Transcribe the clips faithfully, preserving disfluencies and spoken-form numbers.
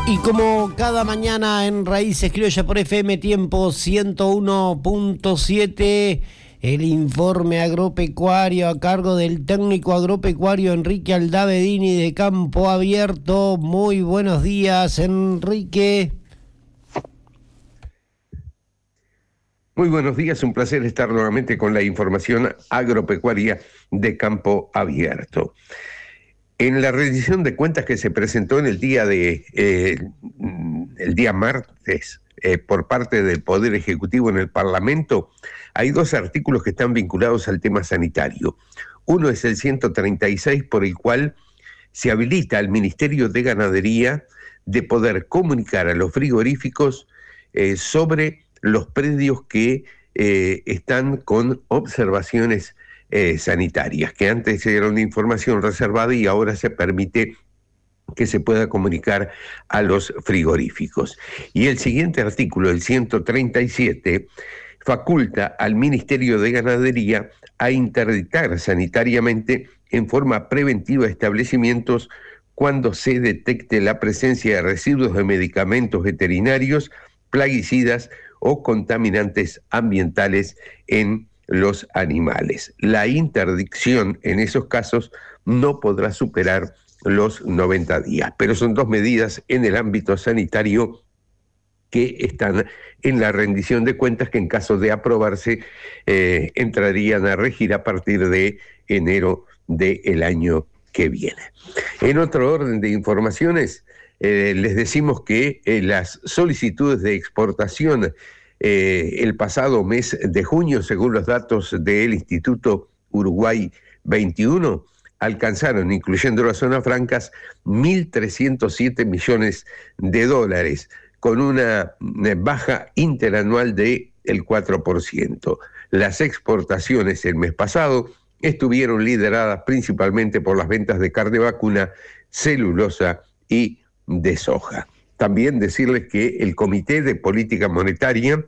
Y como cada mañana en Raíces Criollas por F M Tiempo ciento uno punto siete, el informe agropecuario a cargo del técnico agropecuario Enrique Aldavedini de Campo Abierto. Muy buenos días, Enrique. Muy buenos días, un placer estar nuevamente con la información agropecuaria de Campo Abierto. En la rendición de cuentas que se presentó en el día de eh, el día martes eh, por parte del Poder Ejecutivo en el Parlamento, hay dos artículos que están vinculados al tema sanitario. Uno es el ciento treinta y seis, por el cual se habilita al Ministerio de Ganadería de poder comunicar a los frigoríficos eh, sobre los predios que eh, están con observaciones Eh, sanitarias, que antes era una información reservada y ahora se permite que se pueda comunicar a los frigoríficos. Y el siguiente artículo, el ciento treinta y siete, faculta al Ministerio de Ganadería a interditar sanitariamente en forma preventiva establecimientos cuando se detecte la presencia de residuos de medicamentos veterinarios, plaguicidas o contaminantes ambientales en los animales. La interdicción en esos casos no podrá superar los noventa días, pero son dos medidas en el ámbito sanitario que están en la rendición de cuentas que en caso de aprobarse eh, entrarían a regir a partir de enero del año que viene. En otro orden de informaciones, eh, les decimos que eh, las solicitudes de exportación Eh, el pasado mes de junio, según los datos del Instituto Uruguay veintiuno, alcanzaron, incluyendo las zonas francas, mil trescientos siete millones de dólares, con una baja interanual del cuatro por ciento. Las exportaciones el mes pasado estuvieron lideradas principalmente por las ventas de carne vacuna, celulosa y de soja. También decirles que el Comité de Política Monetaria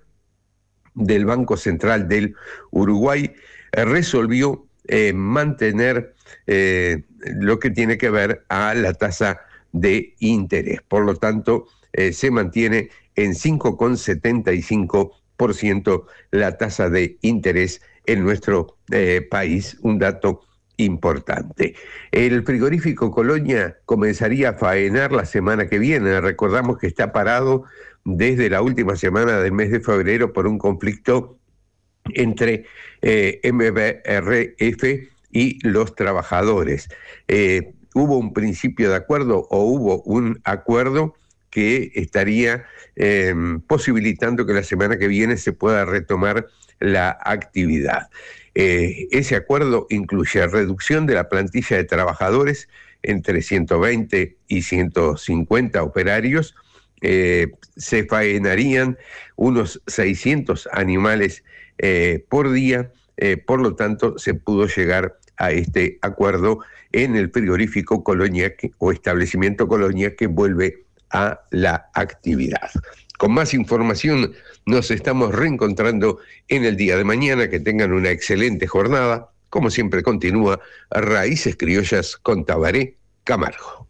del Banco Central del Uruguay eh, resolvió eh, mantener eh, lo que tiene que ver a la tasa de interés. Por lo tanto, eh, se mantiene en cinco coma setenta y cinco por ciento la tasa de interés en nuestro eh, país, un dato importante. El frigorífico Colonia comenzaría a faenar la semana que viene. Recordamos que está parado desde la última semana del mes de febrero por un conflicto entre eh, M B R F y los trabajadores. Eh, hubo un principio de acuerdo o hubo un acuerdo que estaría eh, posibilitando que la semana que viene se pueda retomar la actividad. Eh, ese acuerdo incluye reducción de la plantilla de trabajadores entre ciento veinte y ciento cincuenta operarios, eh, se faenarían unos seiscientos animales eh, por día, eh, por lo tanto se pudo llegar a este acuerdo en el frigorífico Colonia que, o establecimiento Colonia, que vuelve a la actividad. Con más información nos estamos reencontrando en el día de mañana. Que tengan una excelente jornada. Como siempre continúa Raíces Criollas con Tabaré Camargo.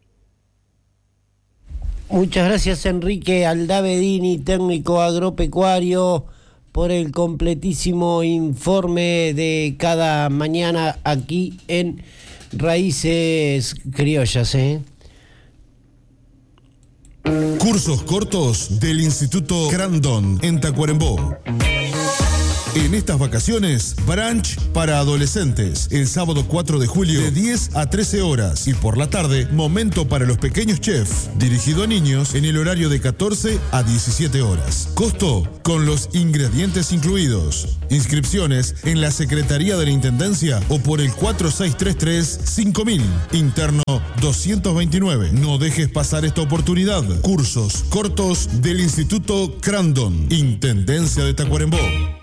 Muchas gracias, Enrique Aldavedini, técnico agropecuario, por el completísimo informe de cada mañana aquí en Raíces Criollas, ¿eh? Cursos cortos del Instituto Crandon en Tacuarembó. En estas vacaciones, brunch para adolescentes, el sábado cuatro de julio de diez a trece horas y por la tarde, momento para los pequeños chefs, dirigido a niños en el horario de catorce a diecisiete horas. Costo con los ingredientes incluidos. Inscripciones en la Secretaría de la Intendencia o por el cuatro seis tres tres cinco mil, interno doscientos veintinueve. No dejes pasar esta oportunidad. Cursos cortos del Instituto Crandon, Intendencia de Tacuarembó.